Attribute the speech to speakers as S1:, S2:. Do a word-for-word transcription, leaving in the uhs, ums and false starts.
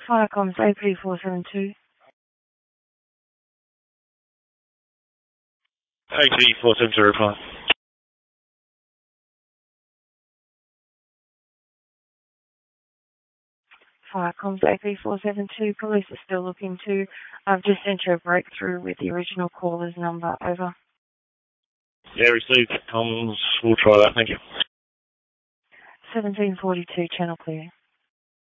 S1: Firecoms A P four seven two.
S2: A P four seven two, reply.
S1: Firecoms A P four seven two, police are still looking to. I've just sent you a breakthrough with the original caller's number. Over.
S2: Yeah, received. Comms, we'll try that, thank you.
S1: seventeen forty-two, channel clear.